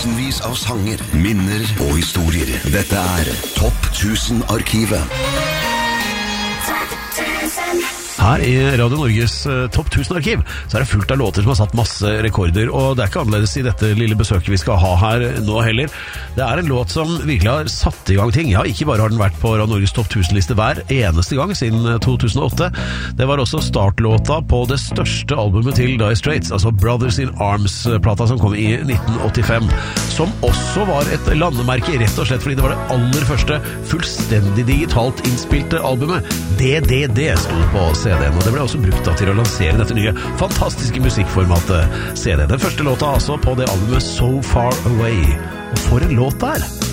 Tusenvis av sanger, minner og historier. Dette Topp 1000-arkivet. Her i Radio Norges Topp 1000-arkiv så det fullt av låter som har satt masse rekorder, og det ikke annerledes i dette lille besøket vi skal ha her nå heller. Det en låt som virkelig har satt i gang ting. Ja, ikke bare har den vært på Radio Norges Topp 1000-liste hver eneste gang siden 2008. Det var også startlåta på det største albumet til Dire Straits, altså Brothers in Arms-plata som kom i 1985, som også var et landemerke, rett og slett fordi det var det aller første fullstendig digitalt innspilte albumet. DDD stod på CD-en, og det ble også brukt til å lansere dette nye fantastiske musikkformatet CD. Den første låta altså på det albumet So Far Away. Og for en låt der!